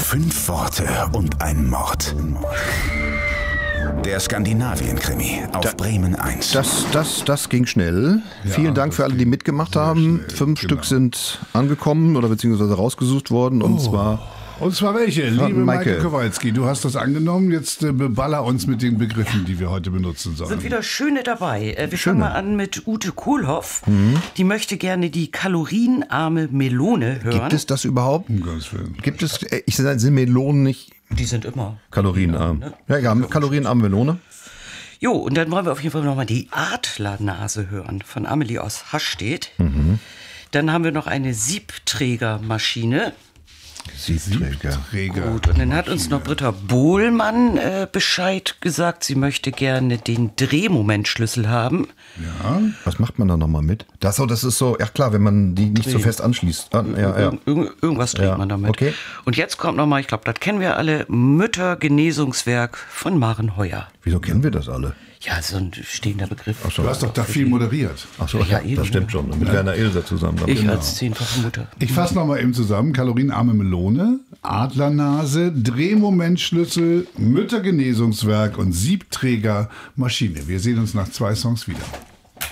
5 Worte und ein Mord. Der Skandinavien-Krimi auf Bremen 1. Das ging schnell. Ja, vielen Dank für alle, die mitgemacht haben. 5 Stück sind angekommen oder beziehungsweise rausgesucht worden. Und zwar welche? Liebe Maike Kowalski, du hast das angenommen. Jetzt beballer uns mit den Begriffen, die wir heute benutzen sollen. Sind wieder schöne dabei. Wir fangen mal an mit Ute Kohlhoff. Die möchte gerne die kalorienarme Melone hören. Gibt es das überhaupt? Gibt es, sind Melonen nicht... Die sind immer kalorienarm. Ja, kalorienarme Melone. Jo, und dann wollen wir auf jeden Fall nochmal die Adlernase hören von Amelie aus Hastedt. Dann haben wir noch eine Siebträgermaschine. Siebträger. Gut, und dann hat uns noch Britta Bohlmann Bescheid gesagt, sie möchte gerne den Drehmomentschlüssel haben. Ja. Was macht man da nochmal mit? Das ist so, ja klar, wenn man die nicht so fest anschließt. Irgendwas dreht man damit. Okay. Und jetzt kommt nochmal, ich glaube, das kennen wir alle, Müttergenesungswerk von Maren Heuer. Wieso kennen wir das alle? Ja, so ein stehender Begriff. Du hast doch da viel moderiert. Ach so, ja, das stimmt schon. Mit Werner Ilse zusammen. Ich als 10-fache Mutter. Ich fasse nochmal eben zusammen. Kalorienarme Melone, Adlernase, Drehmomentschlüssel, Müttergenesungswerk und Siebträgermaschine. Wir sehen uns nach 2 Songs wieder.